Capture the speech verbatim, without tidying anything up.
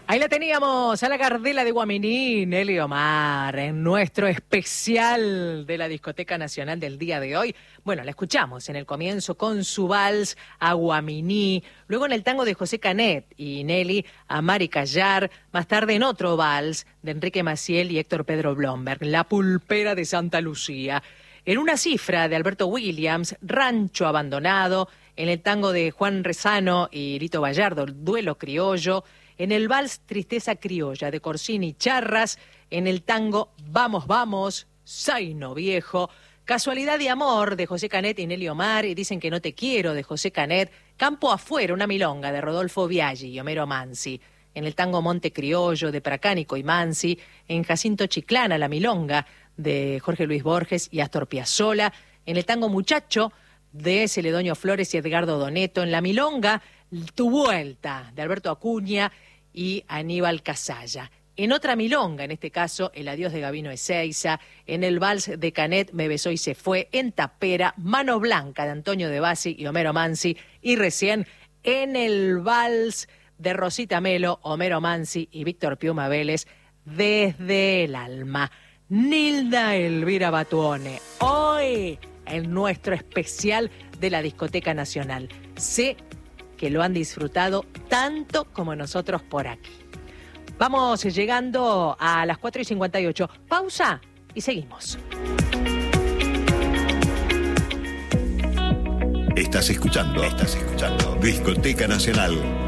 Ahí la teníamos, a la Gardela de Guaminí, Nelly Omar, en nuestro especial de la Discoteca Nacional del día de hoy. Bueno, la escuchamos en el comienzo con su vals a Guaminí, luego en el tango de José Canet y Nelly a Mari Callar, más tarde en otro vals de Enrique Maciel y Héctor Pedro Blomberg, La Pulpera de Santa Lucía. En una cifra de Alberto Williams, Rancho Abandonado, en el tango de Juan Rezano y Lito Bayardo, Duelo Criollo, en el vals Tristeza Criolla de Corsini Charras, en el tango Vamos, Vamos, Zaino Viejo, Casualidad de Amor de José Canet y Nelly Omar, y Dicen que no te quiero de José Canet, Campo Afuera, una milonga de Rodolfo Biaggi y Homero Mansi, en el tango Monte Criollo de Pracánico y Mansi, en Jacinto Chiclana, la milonga de Jorge Luis Borges y Astor Piazzolla, en el tango Muchacho de Celedonio Flores y Edgardo Doneto, en la milonga Tu Vuelta de Alberto Acuña y Aníbal Casalla. En otra milonga, en este caso, El Adiós de Gabino Ezeiza, en el vals de Canet, Me besó y se fue, en Tapera, Mano Blanca de Antonio de Bassi y Homero Mansi, y recién en el vals de Rosita Melo, Homero Mansi y Víctor Piuma Vélez, Desde el Alma. Nilda Elvira Batuone, hoy en nuestro especial de la Discoteca Nacional. Sé que lo han disfrutado tanto como nosotros por aquí. Vamos llegando a las cuatro y cincuenta y ocho. Pausa y seguimos. Estás escuchando, estás escuchando Discoteca Nacional